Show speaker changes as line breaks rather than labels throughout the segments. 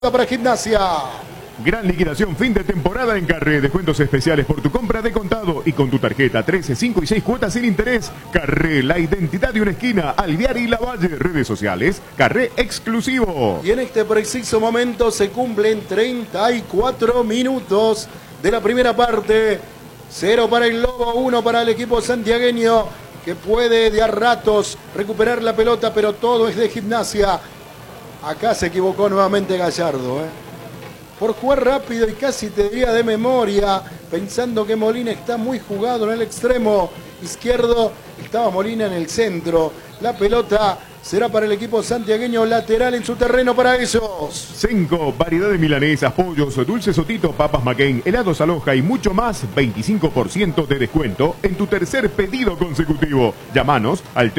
para Gimnasia.
Gran liquidación fin de temporada en Carré. Descuentos especiales por tu compra de contado y con tu tarjeta 13, 5 y 6 cuotas sin interés. Carré, la identidad de una esquina. Alvear y Lavalle. Redes sociales. Carré exclusivo.
Y en este preciso momento se cumplen 34 minutos de la primera parte. 0 para el Lobo, 1 para el equipo santiagueño, que puede de a ratos recuperar la pelota, pero todo es de Gimnasia. Acá se equivocó nuevamente Gallardo, por jugar rápido y casi te diría de memoria, pensando que Molina está muy jugado en el extremo izquierdo. Estaba Molina en el centro. La pelota será para el equipo santiagueño, lateral en su terreno para ellos.
5, variedad de milanesas, pollos, dulces Sotito, papas McCain, helados Aloja y mucho más. 25% de descuento en tu tercer pedido consecutivo. Llámanos al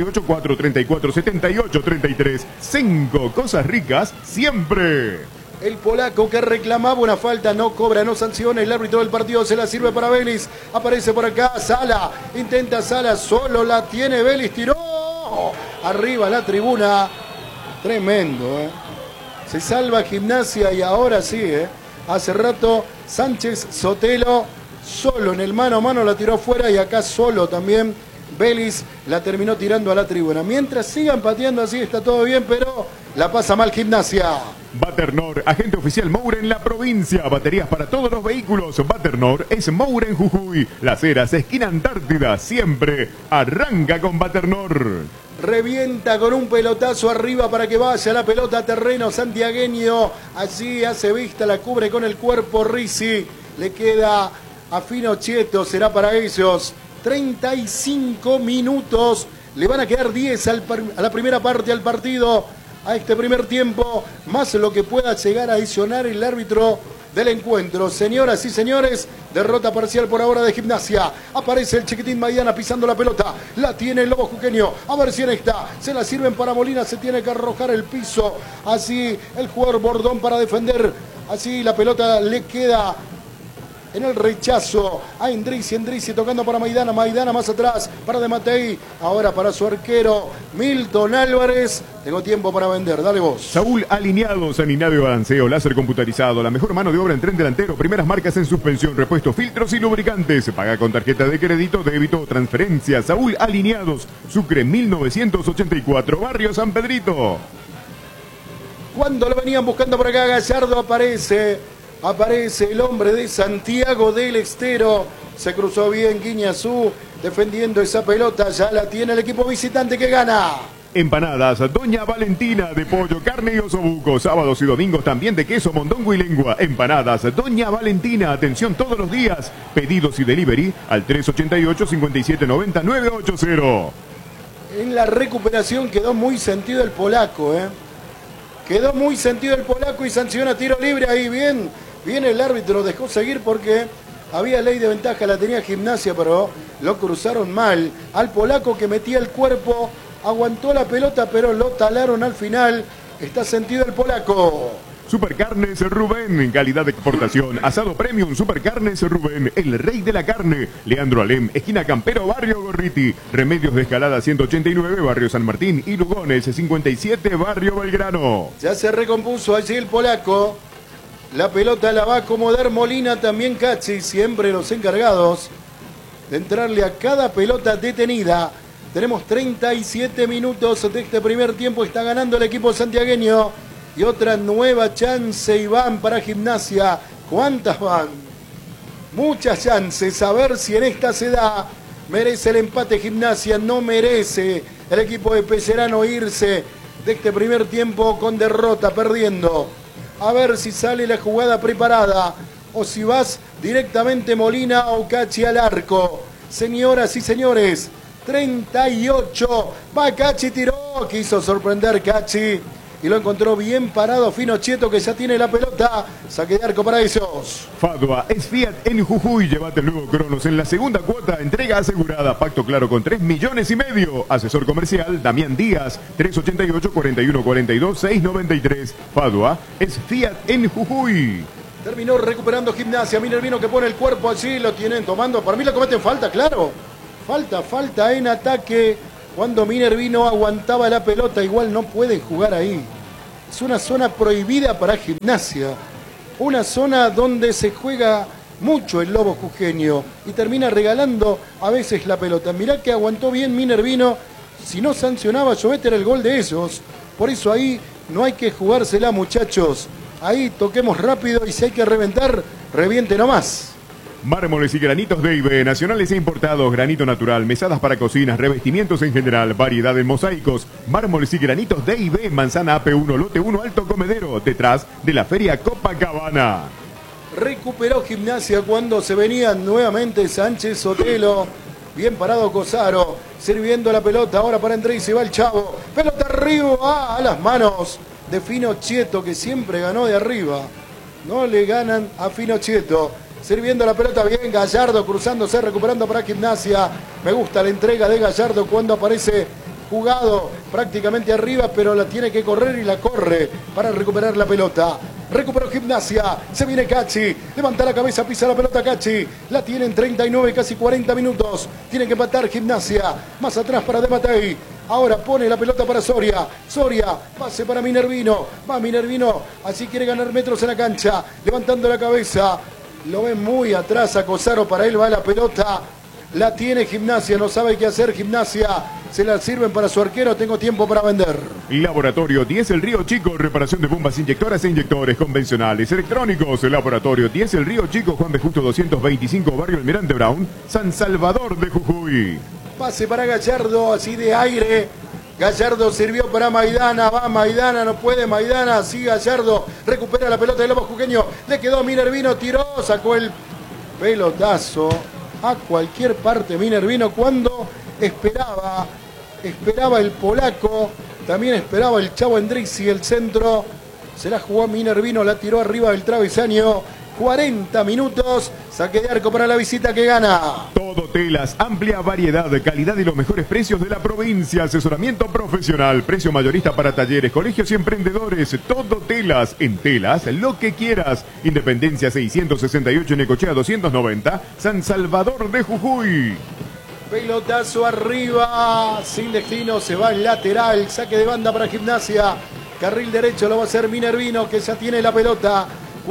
388-434-7833. 5 cosas ricas siempre.
El polaco que reclamaba una falta no cobra, no sanciona. El árbitro del partido se la sirve para Vélez. Aparece por acá Sala. Intenta Sala, solo la tiene Vélez. Tiró arriba la tribuna. Tremendo, Se salva Gimnasia y ahora sí, Hace rato Sánchez Sotelo solo en el mano a mano la tiró afuera y acá solo también Vélez la terminó tirando a la tribuna. Mientras sigan pateando así está todo bien, pero la pasa mal Gimnasia.
Baternor, agente oficial Moura en la provincia. Baterías para todos los vehículos. Baternor es Moura en Jujuy. Las Heras, esquina Antártida. Siempre arranca con Baternor.
Revienta con un pelotazo arriba para que vaya la pelota a terreno santiagueño. Allí hace vista, la cubre con el cuerpo Risi. Le queda a Fino Chieto, será para ellos. 35 minutos. Le van a quedar 10 a la primera parte al partido. A este primer tiempo, más lo que pueda llegar a adicionar el árbitro del encuentro. Señoras y señores, derrota parcial por ahora de Gimnasia. Aparece el Chiquitín Maidana pisando la pelota. La tiene el Lobo Juqueño. A ver si en esta se la sirven para Molina. Se tiene que arrojar el piso. Así el jugador Bordón para defender. Así la pelota le queda en el rechazo a Endrizi tocando para Maidana más atrás para De Matei, ahora para su arquero Milton Álvarez. Tengo tiempo para vender, dale vos.
Saúl Alineados, sanidad de balanceo, láser computarizado, la mejor mano de obra en tren delantero, primeras marcas en suspensión, repuestos, filtros y lubricantes. Paga con tarjeta de crédito, débito o transferencia. Saúl Alineados, Sucre 1984, Barrio San Pedrito.
Cuando lo venían buscando por acá, Gallardo Aparece el hombre de Santiago del Estero. Se cruzó bien Guiñazú defendiendo esa pelota. Ya la tiene el equipo visitante que gana.
Empanadas Doña Valentina de pollo, carne y osobuco. Sábados y domingos también de queso, mondongo y lengua. Empanadas Doña Valentina. Atención todos los días. Pedidos y delivery al 388-5790-980.
En la recuperación quedó muy sentido el polaco, Quedó muy sentido el polaco y sanciona tiro libre ahí. Bien el árbitro, dejó seguir porque había ley de ventaja, la tenía Gimnasia, pero lo cruzaron mal. Al polaco que metía el cuerpo, aguantó la pelota, pero lo talaron al final. Está sentido el polaco.
Supercarnes Rubén, en calidad de exportación. Asado premium, Supercarnes Rubén, el rey de la carne. Leandro Alem, esquina Campero, barrio Gorriti. Remedios de Escalada 189, barrio San Martín. Y Lugones 57, barrio Belgrano.
Ya se recompuso allí el polaco. La pelota la va a acomodar Molina, también Cachi. Siempre los encargados de entrarle a cada pelota detenida. Tenemos 37 minutos de este primer tiempo. Está ganando el equipo santiagueño. Y otra nueva chance y van para Gimnasia. ¿Cuántas van? Muchas chances. A ver si en esta se da. Merece el empate Gimnasia. No merece el equipo de Pellerano irse de este primer tiempo con derrota, perdiendo. A ver si sale la jugada preparada. O si vas directamente Molina o Cachi al arco. Señoras y señores, 38. Va Cachi, tiró. Quiso sorprender Cachi. Y lo encontró bien parado Fino Chieto, que ya tiene la pelota. Saque de arco para ellos.
Fadua es Fiat en Jujuy. Llévate el nuevo Cronos en la segunda cuota. Entrega asegurada. Pacto claro con 3,5 millones. Asesor comercial Damián Díaz. 388-4142-693. Fadua es Fiat en Jujuy.
Terminó recuperando Gimnasia. Minervino que pone el cuerpo allí. Lo tienen tomando. Para mí le cometen falta, claro. Falta en ataque. Cuando Minervino aguantaba la pelota, igual no pueden jugar ahí. Es una zona prohibida para Gimnasia. Una zona donde se juega mucho el lobo jujeño y termina regalando a veces la pelota. Mirá que aguantó bien Minervino. Si no sancionaba Llobet era el gol de ellos. Por eso ahí no hay que jugársela, muchachos. Ahí toquemos rápido y si hay que reventar, reviente nomás.
Mármoles y granitos Deive, nacionales e importados, granito natural, mesadas para cocinas, revestimientos en general, variedad en mosaicos. Mármoles y granitos Deive, Manzana AP1, Lote 1, Alto Comedero, detrás de la Feria Copacabana.
Recuperó Gimnasia cuando se venían nuevamente Sánchez Sotelo. Bien parado Cosaro, sirviendo la pelota ahora para Andrés y se va el Chavo. Pelota arriba, a las manos de Fino Chieto, que siempre ganó de arriba. No le ganan a Fino Chieto. Sirviendo la pelota bien, Gallardo cruzándose, recuperando para Gimnasia. Me gusta la entrega de Gallardo cuando aparece jugado prácticamente arriba, pero la tiene que correr y la corre para recuperar la pelota. Recuperó Gimnasia, se viene Cachi, levanta la cabeza, pisa la pelota Cachi, la tiene en 39, casi 40 minutos. Tiene que empatar Gimnasia, más atrás para De Matei. Ahora pone la pelota para Soria. Soria, pase para Minervino. Va Minervino, así quiere ganar metros en la cancha, levantando la cabeza. Lo ven muy atrás a Cosaro, para él va la pelota. La tiene Gimnasia, no sabe qué hacer Gimnasia. Se la sirven para su arquero, tengo tiempo para vender.
Laboratorio 10 El Río Chico, reparación de bombas inyectoras e inyectores convencionales electrónicos. Laboratorio 10 El Río Chico, Juan de Justo 225, Barrio Almirante Brown, San Salvador de Jujuy.
Pase para Gallardo, así de aire. Gallardo sirvió para Maidana, va Maidana, no puede Maidana, sí Gallardo, recupera la pelota del lobo jujeño, le quedó Minervino, tiró, sacó el pelotazo a cualquier parte Minervino cuando esperaba el polaco, también esperaba el Chavo Endrizzi, el centro, se la jugó Minervino, la tiró arriba del travesaño. 40 minutos, saque de arco para la visita que gana.
Todo telas, amplia variedad, calidad y los mejores precios de la provincia. Asesoramiento profesional, precio mayorista para talleres, colegios y emprendedores. Todo telas, en telas, lo que quieras. Independencia 668, Necochea 290, San Salvador de Jujuy.
Pelotazo arriba, sin destino, se va al lateral, saque de banda para Gimnasia. Carril derecho lo va a hacer Minervino, que ya tiene la pelota.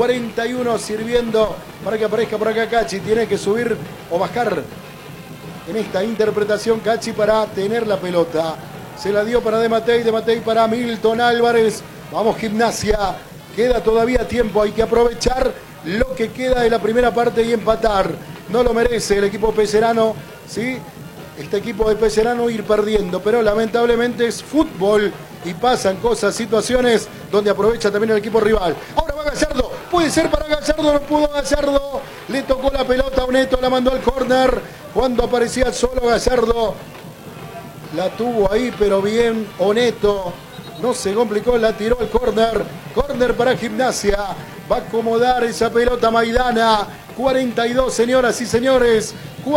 41 sirviendo para que aparezca por acá Cachi. Tiene que subir o bajar en esta interpretación Cachi para tener la pelota. Se la dio para De Matei para Milton Álvarez. Vamos Gimnasia. Queda todavía tiempo. Hay que aprovechar lo que queda de la primera parte y empatar. No lo merece el equipo pecerano, ¿sí? Este equipo de Pecerano ir perdiendo, pero lamentablemente es fútbol y pasan cosas, situaciones donde aprovecha también el equipo rival. Ahora va Gallardo, puede ser para Gallardo, no pudo Gallardo, le tocó la pelota a Oneto, la mandó al córner, cuando aparecía solo Gallardo, la tuvo ahí, pero bien Oneto, no se complicó, la tiró al córner, córner para Gimnasia, va a acomodar esa pelota Maidana, 42 señoras y señores,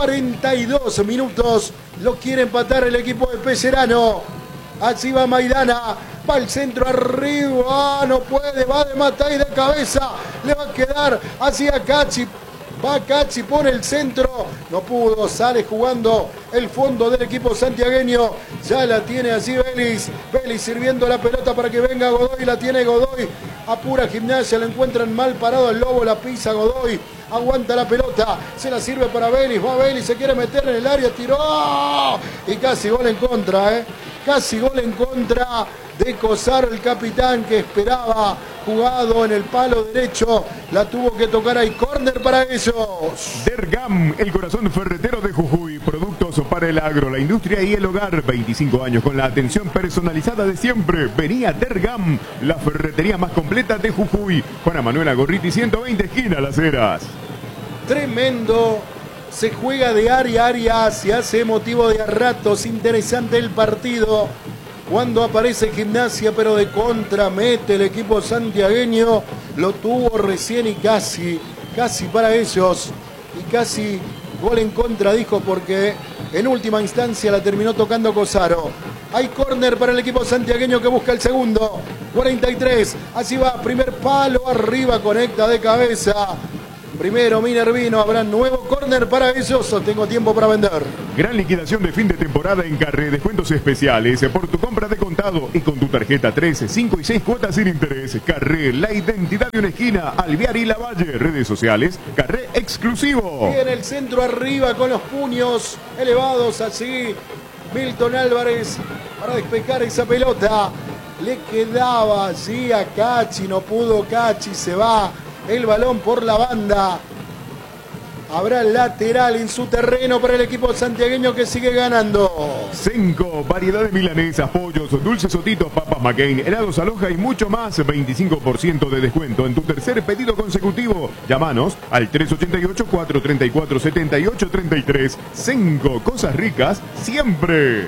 42 minutos, lo quiere empatar el equipo de Pecerano. Así va Maidana, va al centro arriba, no puede, va De Matei de cabeza, le va a quedar hacia Cachi, va Cachi, pone el centro, no pudo, sale jugando el fondo del equipo santiagueño, ya la tiene así Vélez sirviendo la pelota para que venga Godoy, la tiene Godoy, apura Gimnasia, lo encuentran mal parado el lobo, la pisa Godoy, aguanta la pelota, se la sirve para Vélez, va Vélez, se quiere meter en el área, tiró y casi gol en contra, casi gol en contra de Cosaro, el capitán que esperaba, jugado en el palo derecho, la tuvo que tocar ahí, córner para ellos.
Dergam, el corazón ferretero de Jujuy, productos para el agro, la industria y el hogar, 25 años con la atención personalizada de siempre. Venía Dergam, la ferretería más completa de Jujuy. Juana Manuela Gorriti, 120, esquina Las Heras.
Tremendo, se juega de área a área, se hace emotivo de a ratos, interesante el partido. Cuando aparece Gimnasia, pero de contra, mete el equipo santiagueño, lo tuvo recién y casi para ellos, y casi gol en contra, dijo, porque en última instancia la terminó tocando Cosaro. Hay córner para el equipo santiagueño que busca el segundo, 43, así va, primer palo, arriba, conecta de cabeza, Primero Minervino, habrá nuevo córner para ellos o tengo tiempo para vender.
Gran liquidación de fin de temporada en Carré, descuentos especiales por tu compra de contado y con tu tarjeta 3, 5 y 6 cuotas sin interés. Carré, la identidad de una esquina, Alvear y Lavalle, redes sociales, Carré exclusivo.
Y en el centro arriba con los puños elevados así, Milton Álvarez para despejar esa pelota. Le quedaba así a Cachi, no pudo Cachi, se va el balón por la banda. Habrá lateral en su terreno para el equipo santiagueño que sigue ganando.
Senco, variedad de milanesas, pollos, dulces sotitos, papas McCain, helados Aloha y mucho más. 25% de descuento en tu tercer pedido consecutivo. Llámanos al 388-434-7833. Senco, cosas ricas siempre.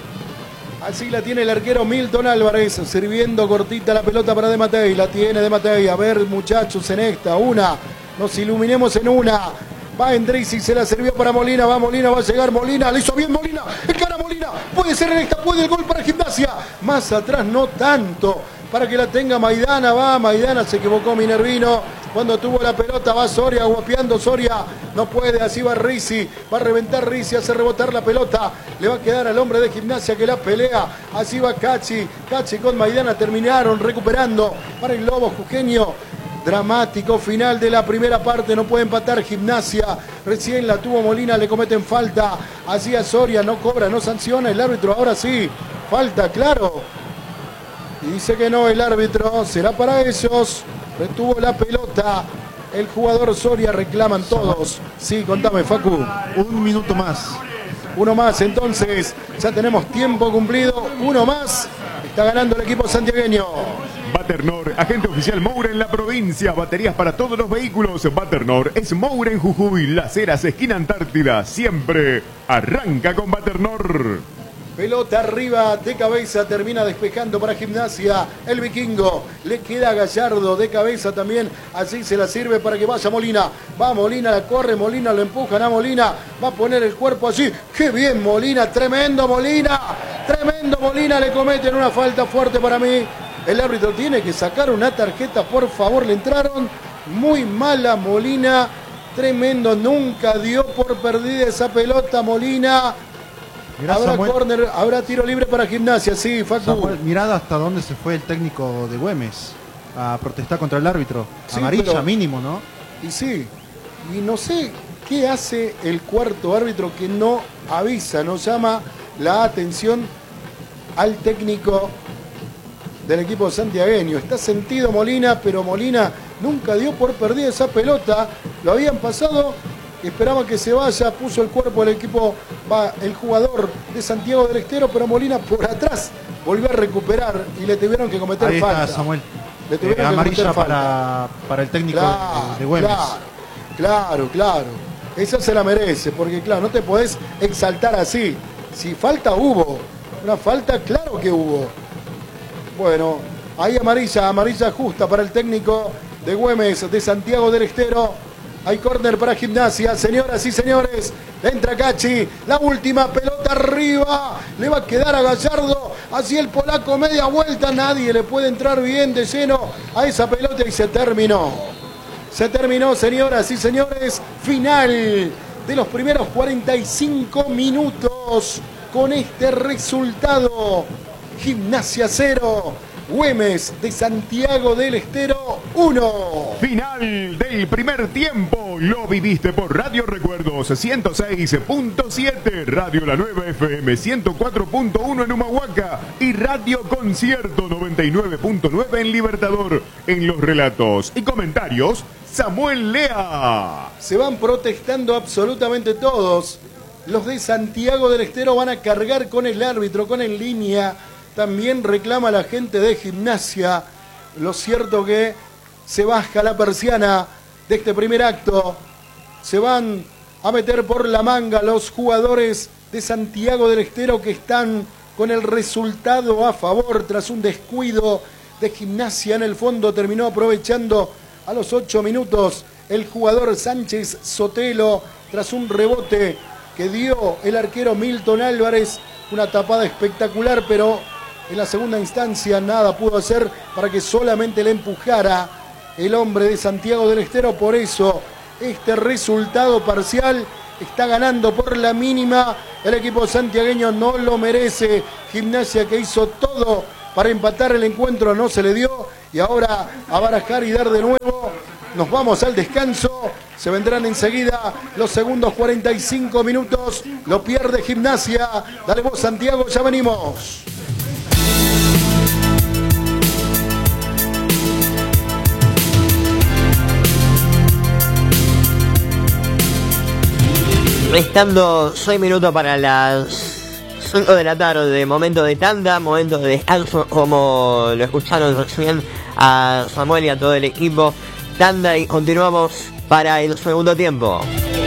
Así la tiene el arquero Milton Álvarez, sirviendo cortita la pelota para De Matei. La tiene De Matei. A ver, muchachos, en esta. Una. Nos iluminemos en una. Va Endrizi, se la sirvió para Molina. Va Molina, va a llegar Molina. Le hizo bien Molina. Encara Molina. Puede ser en esta. Puede el gol para Gimnasia. Más atrás no tanto. Para que la tenga Maidana. Va Maidana. Se equivocó Minervino. Cuando tuvo la pelota va Soria, guapeando Soria, no puede, así va Rizzi, va a reventar Rizzi, hace rebotar la pelota, le va a quedar al hombre de Gimnasia que la pelea, así va Cachi con Maidana, terminaron recuperando para el Lobo Jujeño. Dramático final de la primera parte, no puede empatar Gimnasia, recién la tuvo Molina, le cometen falta, así a Soria, no cobra, no sanciona el árbitro, ahora sí, falta, claro, y dice que no el árbitro, será para ellos. Retuvo la pelota el jugador Soria, reclaman todos. Sí, contame, Facu.
Un minuto más.
Uno más, entonces ya tenemos tiempo cumplido. Uno más. Está ganando el equipo santiagueño.
Baternor, agente oficial Moura en la provincia. Baterías para todos los vehículos. Baternor es Moura en Jujuy. Las Heras, esquina Antártida. Siempre arranca con Baternor.
Pelota arriba, de cabeza, termina despejando para Gimnasia. El vikingo, le queda a Gallardo de cabeza también. Así se la sirve para que vaya Molina. Va Molina, la corre Molina, lo empujan a Molina. Va a poner el cuerpo así. ¡Qué bien Molina! ¡Tremendo Molina! ¡Tremendo Molina! Le cometen una falta fuerte para mí. El árbitro tiene que sacar una tarjeta, por favor. Le entraron muy mala Molina. Tremendo, nunca dio por perdida esa pelota Molina. Mirá, habrá córner, habrá tiro libre para Gimnasia, sí, Facu.
Samuel, mirá hasta dónde se fue el técnico de Güemes a protestar contra el árbitro. Sí, amarilla pero, mínimo, ¿no?
Y sí, y no sé qué hace el cuarto árbitro que no avisa, no llama la atención al técnico del equipo santiagueño. Está sentido Molina, pero Molina nunca dio por perdida esa pelota. Lo habían pasado. Esperaba que se vaya, puso el cuerpo del equipo, va el jugador de Santiago del Estero, pero Molina por atrás volvió a recuperar y le tuvieron que cometer
ahí
falta.
Está, Samuel.
Le tuvieron
amarilla para el técnico de Güemes.
Claro. Esa se la merece, porque claro, no te podés exaltar así. Si falta hubo, una falta claro que hubo. Bueno, ahí amarilla justa para el técnico de Güemes, de Santiago del Estero. Hay córner para Gimnasia, señoras y señores. Entra Cachi, la última pelota arriba. Le va a quedar a Gallardo. Así el polaco media vuelta. Nadie le puede entrar bien de lleno a esa pelota y se terminó. Se terminó, señoras y señores. Final de los primeros 45 minutos con este resultado. Gimnasia 0. Güemes de Santiago del Estero 1.
Final del primer tiempo. Lo viviste por Radio Recuerdos 106.7, Radio La Nueva FM 104.1 en Humahuaca y Radio Concierto 99.9 en Libertador. En los relatos y comentarios, Samuel Lea.
Se van protestando absolutamente todos. Los de Santiago del Estero van a cargar con el árbitro, con en línea. También reclama la gente de Gimnasia. Lo cierto que se baja la persiana de este primer acto. Se van a meter por la manga los jugadores de Santiago del Estero que están con el resultado a favor tras un descuido de Gimnasia. En el fondo terminó aprovechando a los 8 minutos el jugador Sánchez Sotelo tras un rebote que dio el arquero Milton Álvarez. Una tapada espectacular, pero en la segunda instancia nada pudo hacer para que solamente le empujara el hombre de Santiago del Estero. Por eso este resultado parcial. Está ganando por la mínima. El equipo santiagueño no lo merece. Gimnasia, que hizo todo para empatar el encuentro, no se le dio. Y ahora a barajar y dar de nuevo. Nos vamos al descanso. Se vendrán enseguida los segundos 45 minutos. Lo pierde Gimnasia. Dale vos, Santiago, ya venimos.
Restando 6 minutos para las 5 de la tarde, momento de tanda, momento de descanso, como lo escucharon recién a Samuel y a todo el equipo. Tanda y continuamos para el segundo tiempo.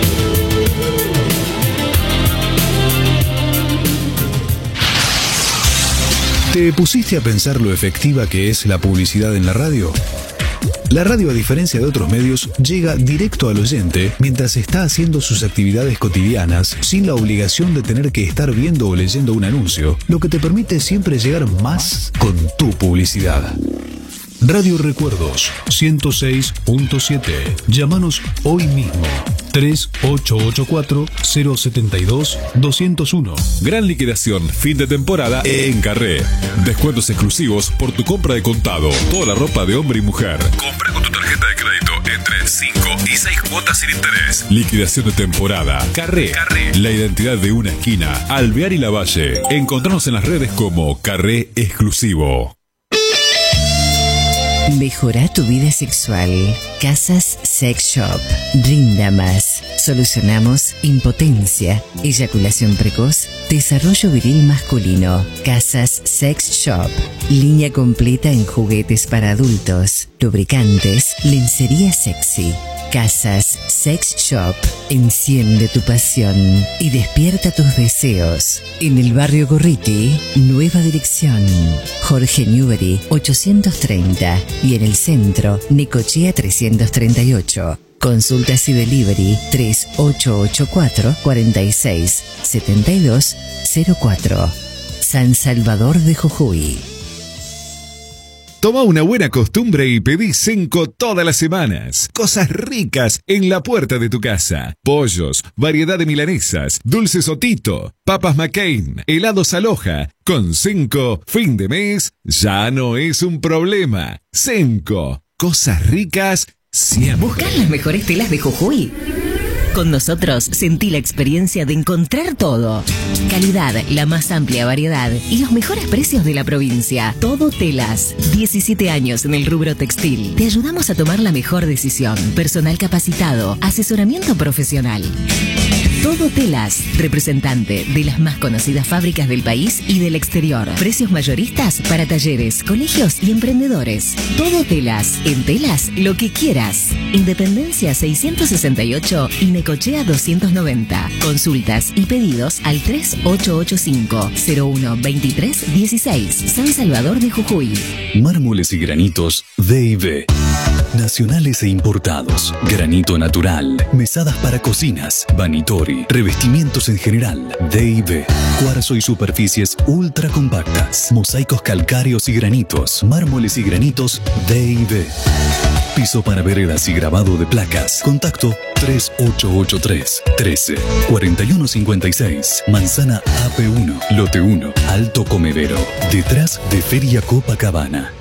¿Te pusiste a pensar lo efectiva que es la publicidad en la radio? La radio, a diferencia de otros medios, llega directo al oyente mientras está haciendo sus actividades cotidianas sin la obligación de tener que estar viendo o leyendo un anuncio, lo que te permite siempre llegar más con tu publicidad. Radio Recuerdos 106.7. Llámanos hoy mismo. 3884-072-201.
Gran liquidación, fin de temporada en Carré. Descuentos exclusivos por tu compra de contado. Toda la ropa de hombre y mujer. Compra con tu tarjeta de crédito entre 5 y 6 cuotas sin interés. Liquidación de temporada. Carré. La identidad de una esquina. Alvear y Lavalle. Encontrarnos en las redes como Carré Exclusivo.
Mejora tu vida sexual. Casas Sex Shop. Rinda más. Solucionamos impotencia, eyaculación precoz, desarrollo viril masculino. Casas Sex Shop. Línea completa en juguetes para adultos, lubricantes, lencería sexy. Casas Sex Shop. Enciende tu pasión y despierta tus deseos. En el barrio Gorriti, nueva dirección. Jorge Newbery 830 y en el centro, Necochea 338. Consultas y delivery 3884-467204. San Salvador de Jujuy.
Toma una buena costumbre y pedí Cenco todas las semanas. Cosas ricas en la puerta de tu casa. Pollos, variedad de milanesas, dulces Otito, papas McCain, helados Aloha. Con Cenco, fin de mes ya no es un problema. Cenco, cosas ricas siempre.
¿Buscas las mejores telas de Jujuy? Con nosotros sentí la experiencia de encontrar todo. Calidad, la más amplia variedad y los mejores precios de la provincia. Todo Telas. 17 años en el rubro textil. Te ayudamos a tomar la mejor decisión. Personal capacitado. Asesoramiento profesional. Todo Telas. Representante de las más conocidas fábricas del país y del exterior. Precios mayoristas para talleres, colegios y emprendedores. Todo Telas. En telas, lo que quieras. Independencia 668 y Necochea 290. Consultas y pedidos al 3885-012316. San Salvador de Jujuy.
Mármoles y granitos D&B. Nacionales e importados. Granito natural. Mesadas para cocinas. Vanitori. Revestimientos en general. D&B. Cuarzo y superficies ultra compactas. Mosaicos calcáreos y granitos. Mármoles y granitos D&B. Piso para veredas y grabado de placas. Contacto 3883-13-4156. Manzana AP1, Lote 1, Alto Comedero. Detrás de Feria Copacabana.